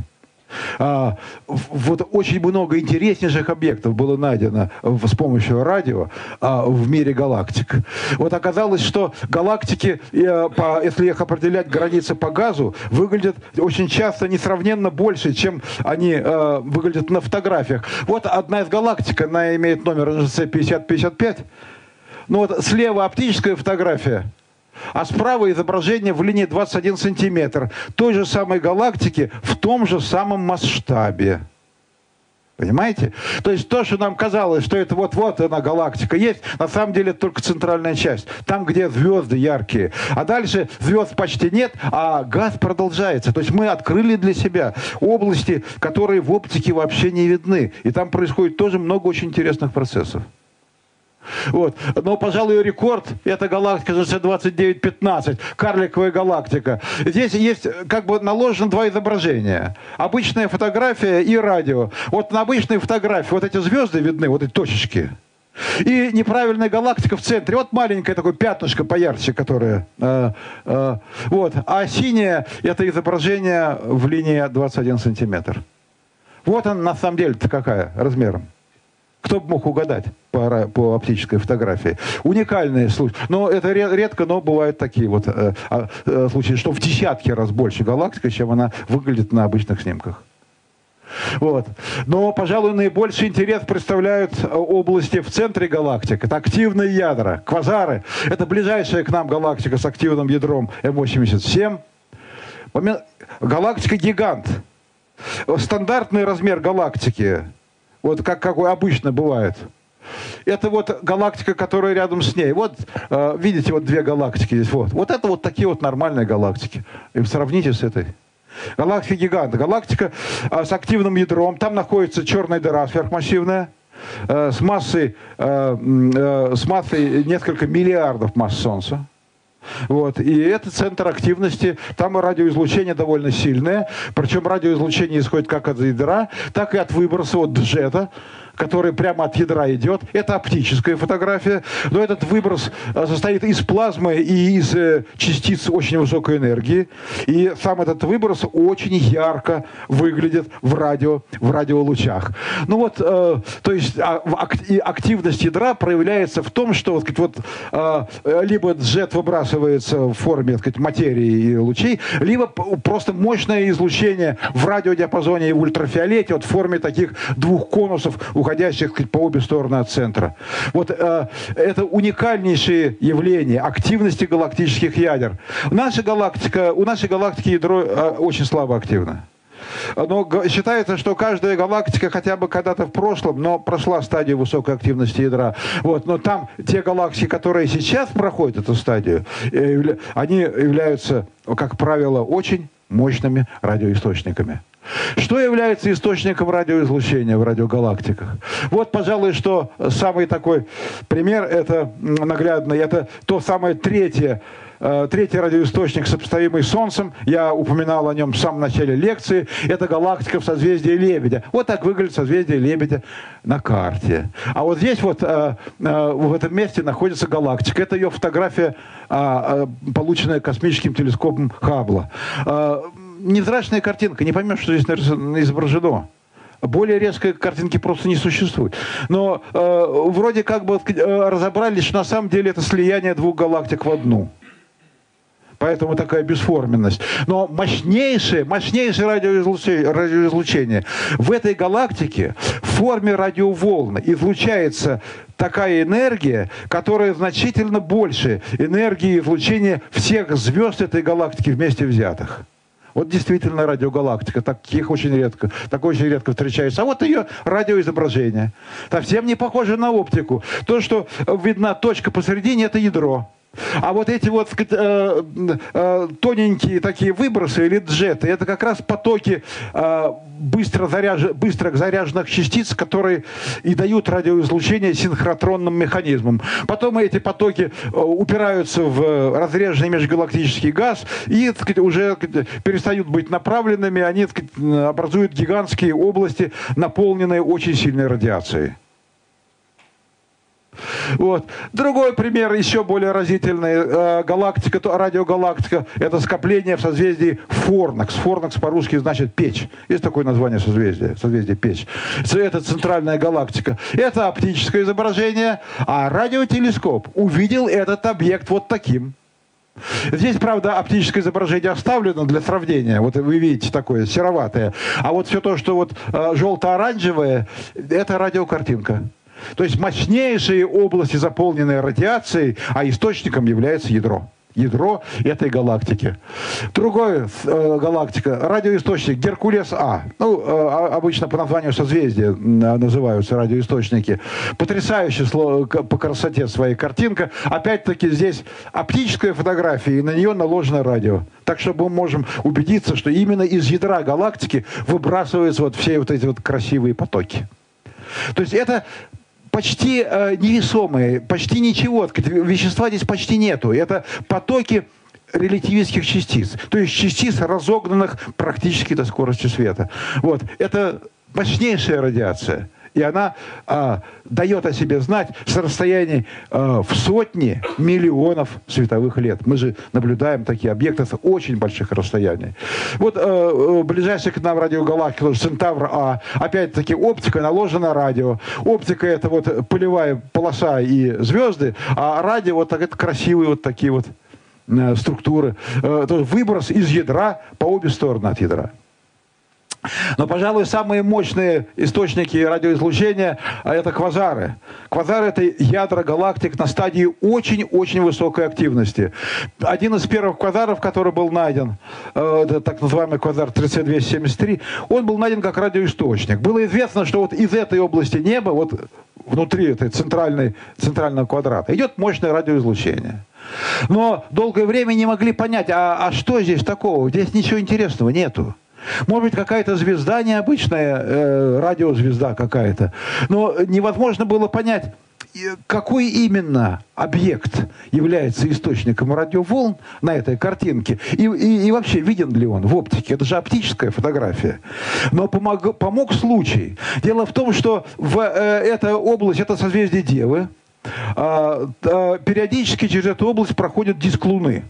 Вот очень много интереснейших объектов было найдено с помощью радио в мире галактик. Вот оказалось, что галактики, если их определять границы по газу, выглядят очень часто несравненно больше, чем они выглядят на фотографиях. Вот одна из галактик, она имеет номер эн жэ цэ пятьдесят пятьдесят пять. Ну вот слева оптическая фотография, а справа изображение в линии двадцать один сантиметр той же самой галактики в том же самом масштабе. Понимаете? То есть то, что нам казалось, что это вот-вот она галактика есть, на самом деле это только центральная часть. Там, где звезды яркие. А дальше звезд почти нет, а газ продолжается. То есть мы открыли для себя области, которые в оптике вообще не видны. И там происходит тоже много очень интересных процессов. Вот. Но, пожалуй, рекорд — это галактика жэ цэ двадцать девять пятнадцать, карликовая галактика. Здесь есть как бы наложено два изображения. Обычная фотография и радио. Вот на обычной фотографии вот эти звезды видны, вот эти точечки. И неправильная галактика в центре. Вот маленькое такое пятнышко поярче, которое... Э, э, вот. А синее — это изображение в линии двадцать один сантиметр. Вот она на самом деле-то какая размером. Кто бы мог угадать по, по оптической фотографии? Уникальные случаи. Но это редко, но бывают такие вот э, э, случаи, что в десятки раз больше галактика, чем она выглядит на обычных снимках. Вот. Но, пожалуй, наибольший интерес представляют области в центре галактик. Это активные ядра, квазары. Это ближайшая к нам галактика с активным ядром эм восемьдесят семь. Галактика-гигант. Стандартный размер галактики, вот как какой обычно бывает. Это вот галактика, которая рядом с ней. Вот, э, видите, вот две галактики здесь. Вот. Вот это вот такие вот нормальные галактики. И сравните с этой. Галактика-гигант. Галактика э, с активным ядром. Там находится черная дыра сверхмассивная. Э, с массой, э, э, с массой несколько миллиардов масс Солнца. Вот. И это центр активности. Там радиоизлучение довольно сильное. Причем радиоизлучение исходит как от ядра, так и от выброса от джета, который прямо от ядра идет. Это оптическая фотография. Но этот выброс состоит из плазмы и из частиц очень высокой энергии. И сам этот выброс очень ярко выглядит в, радио, в радиолучах. Ну вот, э, то есть активность ядра проявляется в том, что вот, вот, э, либо джет выбрасывается в форме, так сказать, материи и лучей, либо просто мощное излучение в радиодиапазоне и в ультрафиолете вот, в форме таких двух конусов, уходящих, сказать, по обе стороны от центра. Вот э, это уникальнейшие явления активности галактических ядер. Наша галактика, у нашей галактики ядро э, очень слабо активно. Но считается, что каждая галактика хотя бы когда-то в прошлом, но прошла стадию высокой активности ядра. Вот. Но там те галактики, которые сейчас проходят эту стадию, э, они являются, как правило, очень мощными радиоисточниками. Что является источником радиоизлучения в радиогалактиках? Вот, пожалуй, что самый такой пример, это наглядный, это то самое третье, э, третий радиоисточник, сопоставимый с Солнцем. Я упоминал о нем в самом начале лекции. Это галактика в созвездии Лебедя. Вот так выглядит созвездие Лебедя на карте. А вот здесь вот, э, э, в этом месте находится галактика. Это ее фотография, э, э, полученная космическим телескопом Хаббла. Э, Невзрачная картинка, не поймешь, что здесь изображено. Более резкой картинки просто не существует. Но э, вроде как бы э, разобрались, что на самом деле это слияние двух галактик в одну. Поэтому такая бесформенность. Но мощнейшее, мощнейшее радиоизлучение, радиоизлучение в этой галактике в форме радиоволн излучается такая энергия, которая значительно больше энергии излучения всех звезд этой галактики вместе взятых. Вот действительно радиогалактика, таких очень редко, такое очень редко встречается. А вот ее радиоизображение. Совсем не похоже на оптику. То, что видна точка посередине, это ядро. А вот эти вот э, э, тоненькие такие выбросы или джеты, это как раз потоки э, быстро, заряж... быстро заряженных частиц, которые и дают радиоизлучение синхротронным механизмом. Потом эти потоки э, упираются в разреженный межгалактический газ и, так сказать, уже так сказать, перестают быть направленными, они, так сказать, образуют гигантские области, наполненные очень сильной радиацией. Вот. Другой пример, еще более разительный. Э, галактика, то, радиогалактика, это скопление в созвездии Форнакс. Форнакс по-русски значит печь. Есть такое название созвездия, созвездие печь. Это центральная галактика. Это оптическое изображение, а радиотелескоп увидел этот объект вот таким. Здесь, правда, оптическое изображение оставлено для сравнения. Вот вы видите такое сероватое. А вот все то, что вот э, желто-оранжевое, это радиокартинка. То есть мощнейшие области, заполненные радиацией, а источником является ядро. Ядро этой галактики. Другая э, галактика, радиоисточник Геркулес-А. Ну, э, обычно по названию созвездия э, называются радиоисточники. Потрясающая по красоте своей картинка. Опять-таки здесь оптическая фотография, и на нее наложено радио. Так что мы можем убедиться, что именно из ядра галактики выбрасываются вот все вот эти вот красивые потоки. То есть это почти э, невесомые, почти ничего, вещества здесь почти нету. Это потоки релятивистских частиц, то есть частиц, разогнанных практически до скорости света. Вот. Это мощнейшая радиация. И она э, дает о себе знать с расстояний э, в сотни миллионов световых лет. Мы же наблюдаем такие объекты с очень больших расстояний. Вот э, ближайший к нам радиогалактика, Центавр-А. Опять-таки оптика наложена радио. Оптика — это вот полевая полоса и звезды, а радио — вот так, это красивые вот такие вот э, структуры. Э, то есть выброс из ядра по обе стороны от ядра. Но, пожалуй, самые мощные источники радиоизлучения – это квазары. Квазары – это ядра галактик на стадии очень-очень высокой активности. Один из первых квазаров, который был найден, это так называемый квазар тридцать двести семьдесят три, он был найден как радиоисточник. Было известно, что вот из этой области неба, вот внутри этой центральной, центрального квадрата, идет мощное радиоизлучение. Но долгое время не могли понять, а, а что здесь такого? Здесь ничего интересного нету. Может быть, какая-то звезда необычная, э, радиозвезда какая-то. Но невозможно было понять, какой именно объект является источником радиоволн на этой картинке. И, и, и вообще, виден ли он в оптике. Это же оптическая фотография. Но помог, помог случай. Дело в том, что в э, эта область, это созвездие Девы, э, э, периодически через эту область проходит диск Луны.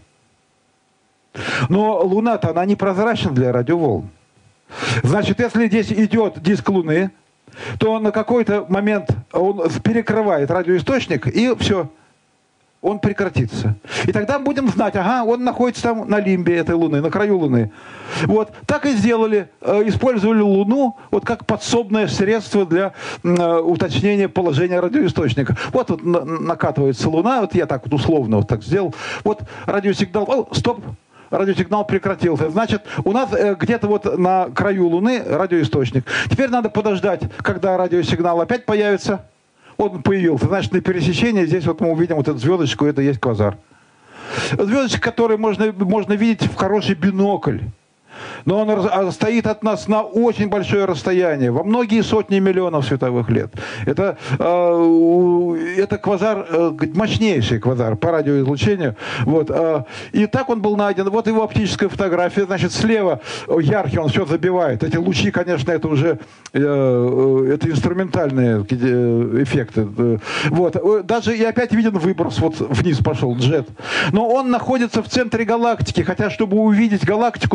Но Луна-то, она непрозрачна для радиоволн. Значит, если здесь идет диск Луны, то на какой-то момент он перекрывает радиоисточник, и все, он прекратится. И тогда будем знать, ага, он находится там на лимбе этой Луны, на краю Луны. Вот, так и сделали, использовали Луну вот как подсобное средство для уточнения положения радиоисточника. Вот, вот накатывается Луна, вот я так вот условно вот так сделал, вот радиосигнал, о, стоп, радиосигнал прекратился. Значит, у нас э, где-то вот на краю Луны радиоисточник. Теперь надо подождать, когда радиосигнал опять появится. Он появился. Значит, на пересечении здесь вот мы увидим вот эту звездочку, это есть квазар. Звездочка, которую можно, можно видеть в хороший бинокль. Но он стоит от нас на очень большое расстояние, во многие сотни миллионов световых лет. Это, э, это квазар, э, мощнейший квазар по радиоизлучению. Вот, э, и так он был найден. Вот его оптическая фотография. Значит, слева яркий, он все забивает. Эти лучи, конечно, это уже э, это инструментальные эффекты. Вот. Даже и опять виден выброс. Вот вниз пошел джет. Но он находится в центре галактики. Хотя, чтобы увидеть галактику, нужно закрыть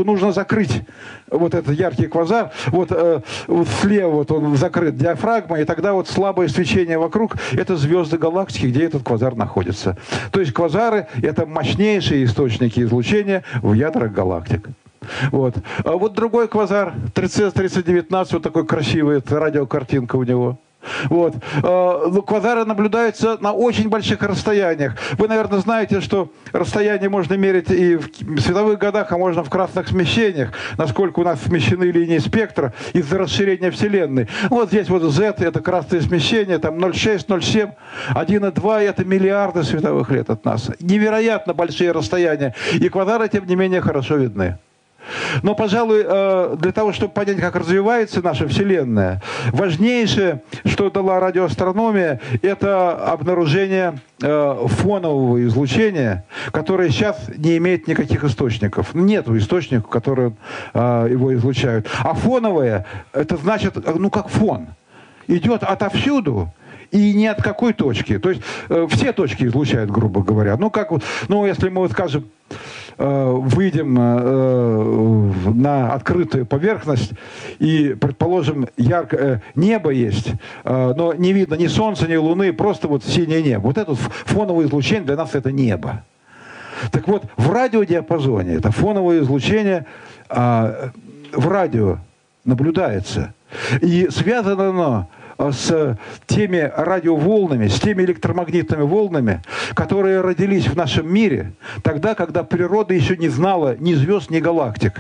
закрыть вот этот яркий квазар, вот, э, вот слева вот он закрыт диафрагмой, и тогда вот слабое свечение вокруг — это звезды галактики, где этот квазар находится. То есть квазары — это мощнейшие источники излучения в ядрах галактик. Вот. А вот другой квазар, тридцать тридцать девятнадцать, вот такой красивый, это радиокартинка у него. Вот. Квазары наблюдаются на очень больших расстояниях. Вы, наверное, знаете, что расстояние можно мерить и в световых годах, а можно в красных смещениях, насколько у нас смещены линии спектра из-за расширения Вселенной. Вот здесь вот Z — это красное смещение, там ноль целых шесть десятых, ноль целых семь десятых, один целых два десятых — это миллиарды световых лет от нас. Невероятно большие расстояния. И квазары, тем не менее, хорошо видны. Но, пожалуй, для того, чтобы понять, как развивается наша Вселенная, важнейшее, что дала радиоастрономия, это обнаружение фонового излучения, которое сейчас не имеет никаких источников. Нет источников, которые его излучают. А фоновое, это значит, ну, как фон. Идет отовсюду и ни от какой точки. То есть все точки излучают, грубо говоря. Ну, как, ну если мы, вот, скажем, выйдем на открытую поверхность и, предположим, яркое небо есть, но не видно ни солнца, ни луны, просто вот синее небо. Вот это фоновое излучение для нас — это небо. Так вот, в радиодиапазоне это фоновое излучение в радио наблюдается. И связано оно с теми радиоволнами, с теми электромагнитными волнами, которые родились в нашем мире тогда, когда природа еще не знала ни звезд, ни галактик.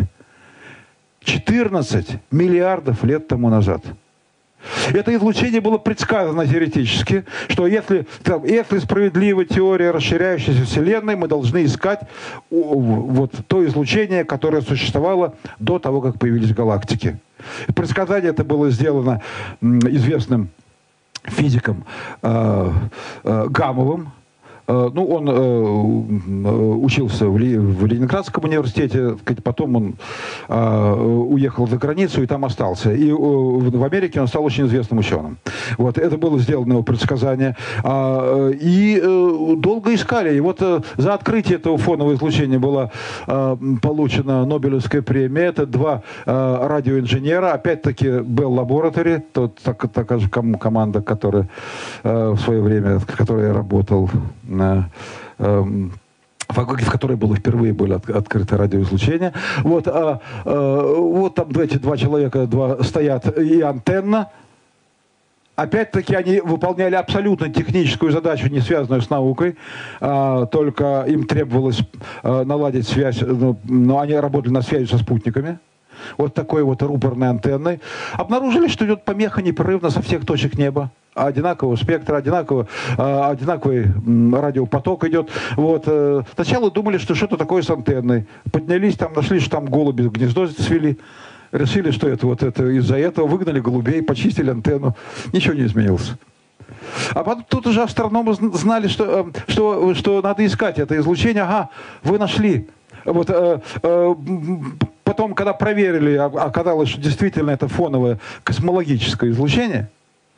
четырнадцать миллиардов лет тому назад. Это излучение было предсказано теоретически, что если, если справедлива теория расширяющейся Вселенной, мы должны искать вот то излучение, которое существовало до того, как появились галактики. Предсказание это было сделано известным физиком э, э, Гамовым. Э, ну, он э, учился в, Ли, в Ленинградском университете, потом он э, уехал за границу и там остался. И э, в Америке он стал очень известным ученым. Вот, это было сделано его предсказание. А, и э, долго искали. И вот э, за открытие этого фонового излучения была э, получена Нобелевская премия. Это два э, радиоинженера. Опять-таки Bell Laboratory, тот, так, такая же ком команда, которая э, в свое время, в которой я работал, э, э, в которой было впервые были от, открыты радиоизлучения. Вот, а, а, вот там эти два человека два, стоят и антенна. Опять-таки они выполняли абсолютно техническую задачу, не связанную с наукой, а, только им требовалось а, наладить связь, ну, но они работали на связи со спутниками. Вот такой вот рупорной антенной. Обнаружили, что идет помеха непрерывно со всех точек неба. Одинакового спектра, одинаково, э, одинаковый м, радиопоток идет. Вот, э, сначала думали, что что-то такое с антенной. Поднялись, там нашли, что там голуби гнездо свели. Решили, что это вот это из-за этого. Выгнали голубей, почистили антенну. Ничего не изменилось. А потом тут уже астрономы знали, что, что, что надо искать это излучение. Ага, вы нашли. Вот, э, э, потом, когда проверили, оказалось, что действительно это фоновое космологическое излучение,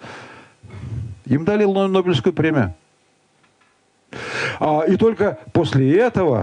им дали Нобелевскую премию. А, и только после этого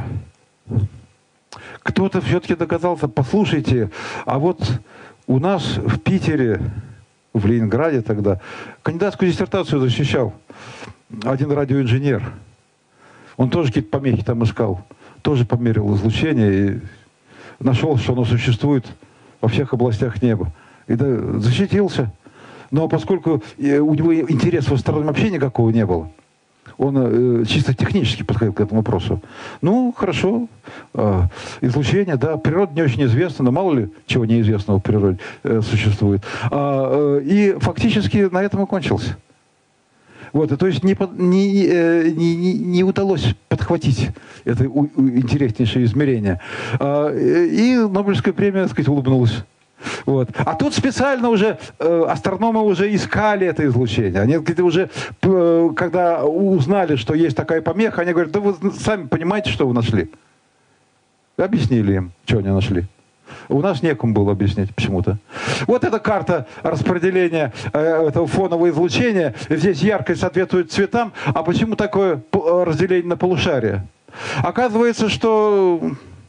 кто-то все-таки догадался: послушайте, а вот у нас в Питере, в Ленинграде тогда, кандидатскую диссертацию защищал один радиоинженер. Он тоже какие-то помехи там искал, тоже померил излучение и нашел, что оно существует во всех областях неба. И да, защитился. Но поскольку у него интереса в астрономии вообще никакого не было, он э, чисто технически подходил к этому вопросу. Ну, хорошо, э, излучение, да, природа не очень известна, но мало ли чего неизвестного в природе э, существует. А, э, и фактически на этом и кончился. Вот, и, то есть не, не, не, не удалось подхватить это у, у, интереснейшее измерение. А, и Нобелевская премия, так сказать, улыбнулась. Вот. А тут специально уже э, астрономы уже искали это излучение. Они уже, э, когда узнали, что есть такая помеха, они говорят: да вы сами понимаете, что вы нашли. Объяснили им, что они нашли. У нас некому было объяснить почему-то. Вот эта карта распределения э, этого фонового излучения. Здесь яркость соответствует цветам. А почему такое разделение на полушария? Оказывается, что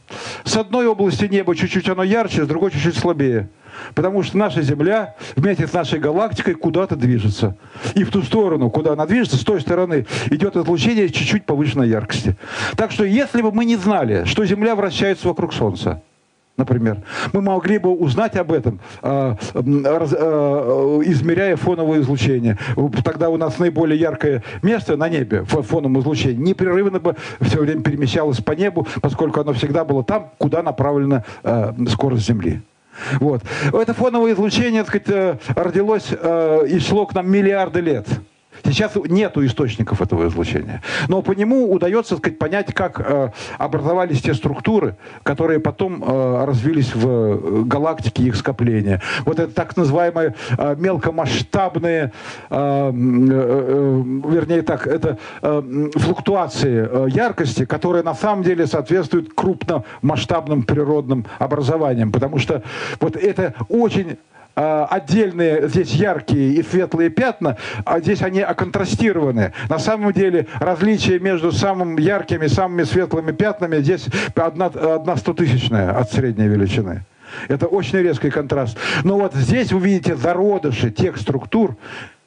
С одной области неба чуть-чуть оно ярче, с другой чуть-чуть слабее. Потому что наша Земля вместе с нашей галактикой куда-то движется. И в ту сторону, куда она движется, с той стороны идет излучение чуть-чуть повышенной яркости. Так что если бы мы не знали, что Земля вращается вокруг Солнца, например, мы могли бы узнать об этом, э, э, э, измеряя фоновое излучение. Тогда у нас наиболее яркое место на небе в фоновом излучении непрерывно бы все время перемещалось по небу, поскольку оно всегда было там, куда направлена э, скорость Земли. Вот. Это фоновое излучение, так сказать, родилось э, и шло к нам миллиарды лет. Сейчас нету источников этого излучения. Но по нему удается, так сказать, понять, как э, образовались те структуры, которые потом э, развились в галактике и их скопления. Вот это так называемые э, мелкомасштабные, э, э, э, вернее так, это э, флуктуации э, яркости, которые на самом деле соответствуют крупномасштабным природным образованиям. Потому что вот это очень... отдельные здесь яркие и светлые пятна, а здесь они оконтрастированы. На самом деле различие между самыми яркими и самыми светлыми пятнами здесь одна, одна стотысячная от средней величины. Это очень резкий контраст. Но вот здесь вы видите зародыши тех структур,